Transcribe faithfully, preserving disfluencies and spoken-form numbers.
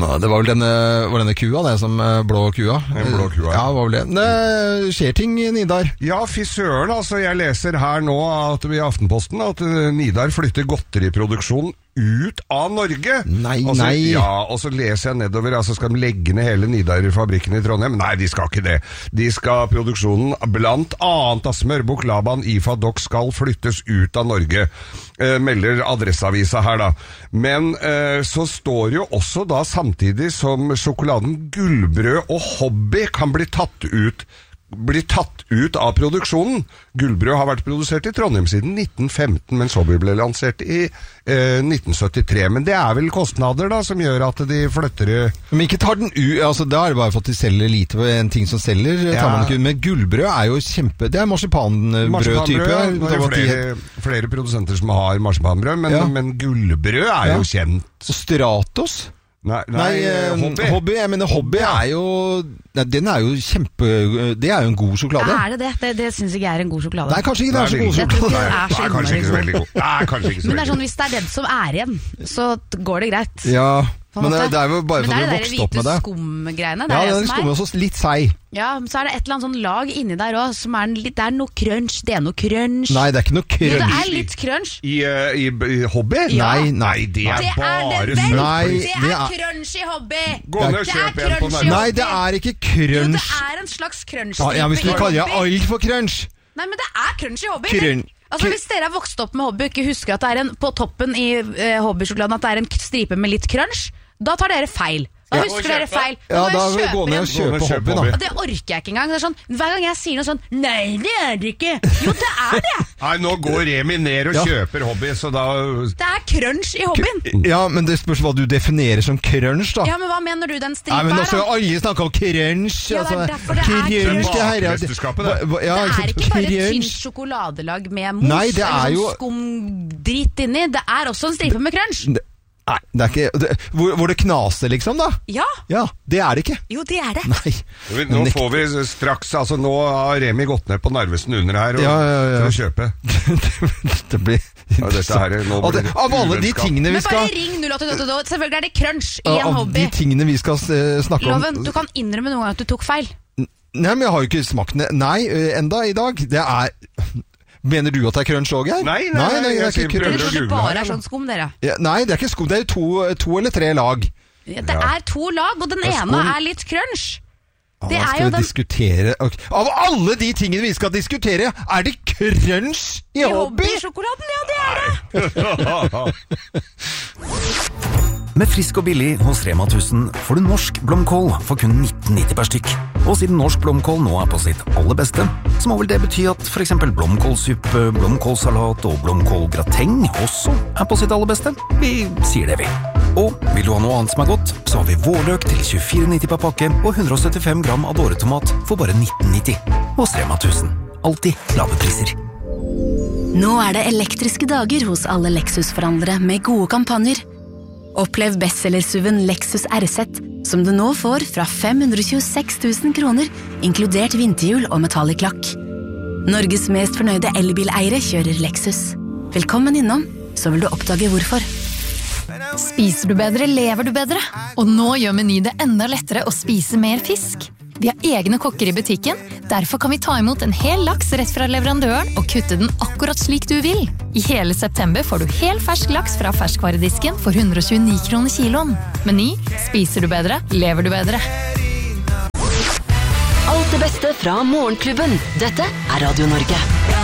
Det var vel denne, var denne kua, det som blå kua. En blå kua. Ja, var vel det. Det skjer ting, Nidar. Ja, fy søren, altså. Jeg leser her nå at, i Aftenposten at Nidar flytter godteriproduksjonen ut av Norge. Nei, altså, nei. Ja, og så leser jeg nedover, altså skal de legge ned hele Nidar-fabrikken i Trondheim? Nei, de skal ikke det. De skal, produksjonen blant annet av smørbukk, Laban, Ifa, Dox skal flyttes ut av Norge. Eh, melder Adresseavisa her da. Men eh, så står jo også da samtidig som sjokoladen Gullbrød og Hobby kan bli tatt ut blir tatt ut av produksjonen. Gullbrød har vært produsert i Trondheim siden nitten femten, mens Hobby ble lansert i eh, nitten syttitre. Men det er vel kostnader da, som gjør at de flytter... Men ikke tar den ut, altså da er det bare for at de selger lite på en ting som selger, ja. tar man ikke ut. Men gullbrød er jo kjempe... Det er marsipanbrød-type. Ja. Det er flere, flere produsenter som har marsipanbrød, men, ja. men gullbrød er ja. jo kjent. Og Stratos... Nei, nei, nei hobby. hobby Jeg mener hobby er jo nei, den er jo kjempe det er jo en god sjokolade. Ja, er det det? Det, det synes jeg er en god sjokolade. Nei, kanskje ikke det er så god sjokolade. Nei, det er kanskje ikke så veldig god. Nei, kanskje ikke så Men det er sånn, hvis det er den som er igjen, så går det greit. Ja, men det, det er jo bare for at du vokste opp med det. Men det er det der hvite skumgreiene. Ja, den skummer også litt seig. Ja, så er det et eller annet sånn lag inni der også, som er litt, det er noe crunch, det er noe crunch. Nei, det er ikke noe crunch. Jo, det er litt crunch. I, uh, i, i Hobby? Ja. Nei, nei, det er det bare... Er det, vel, nei, det er, det er crunch i Hobby. Gå ned og kjøp en på nærmere. Nei, det er ikke crunch. Jo, det er en slags crunch. Ja, hvis du kaller det alt for crunch. Nei, men det er crunch i Hobby. Crunch. Altså, hvis dere har vokst opp med Hobby og ikke husker at det er en, på toppen i uh, Hobby-sjokoladen at det er en stripe med litt crunch, da tar dere feil. Da ja, husker dere feil. Da ja, da gå ned og kjøpe Hobby, da. Og det orker jeg ikke engang. Det er sånn, hver gang jeg sier noe sånn, nei, det er det ikke. Jo, det er det. Nei, nå går Remi ned og ja. kjøper Hobby, så da... Det er crunch i Hobbyen. Ja, men det spørs hva du definerer som crunch, da. Ja, men hva mener du den stripa er, da? Nei, men også da? Alle snakker om crunch. Ja, det er derfor det er crunch. Det er mesterskapet, det. Ja, det er ikke bare et tynt sjokoladelag med mos. Nei, det er jo... skumdritt inni. Det er også en stripe med crunch. Det... Nei, det er ikke det, hvor, hvor det knaser liksom da. Ja. Ja, det er det ikke. Jo, det er det. Nei. Nå får vi straks, altså nå har Remi gått ned på nervesen under her og, ja, ja, ja. for å kjøpe. Det blir ja, dette her, nå blir det av alle de tingene vi skal... Men bare ring null åtte åtte åtte, selvfølgelig er det crunch i en Hobby. Av de tingene vi skal snakke om... Loven, du kan innrømme noen gang at du tok feil. Nei, men jeg har jo ikke smakt det. Nei, enda i dag. Det er... Mener du at det er crunch også, Geir? Nei, nei, nei, nei, det er ikke crunch. Det bare er sånn skum, dere. Ja, nei, det er ikke skum, det er to, to eller tre lag. Ja, det er to lag, og den ene skum. Er litt crunch. Det ja, er jo den... diskutere okay. Av alle de tingene vi skal diskutere, er det crunch i, I Hobby? Hobby-sjokoladen, ja, det er det. Med frisk og billig hos Rema tusen får du norsk blomkål for kun nitten nitti per stykk. Og siden norsk blomkål nå er på sitt aller beste, så må vel det bety at for eksempel blomkålsuppe, blomkålsalat og blomkålgrateng også er på sitt aller beste. Vi sier det, vi. Og vil du ha noe annet som er godt, så har vi vårløk til tjuefire nitti per pakke og hundre og syttifem gram adoretomat for bare nitten nitti. Hos Rema tusen. Alltid lave priser. Nå er det elektriske dager hos alle Lexus-forhandlere med gode kampanjer. Opplev bestsellersuven Lexus R Z, som du nå får fra fem hundre tjueseks tusen kroner, inkludert vinterhjul og metallic lakk. Norges mest fornøyde elbileiere kjører Lexus. Velkommen innom, så vil du oppdage hvorfor. Spiser du bedre, lever du bedre. Og nå gjør Meny det enda lettere å spise mer fisk. Vi har egne kokker i butikken, derfor kan vi ta imot en hel laks rett fra leverandøren og kutte den akkurat slik du vil. I hele september får du hel fersk laks fra ferskvaredisken for hundre og tjueni kroner kiloen. Meny, spiser du bedre, lever du bedre. Alt det beste fra Morgenklubben. Dette er Radio Norge.